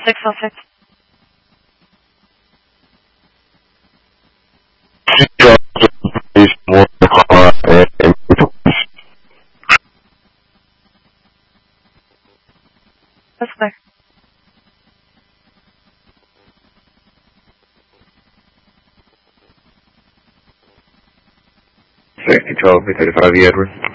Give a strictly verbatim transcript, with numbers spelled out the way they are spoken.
six oh six. That's clear. sixty twelve, three thirty-five, Edward.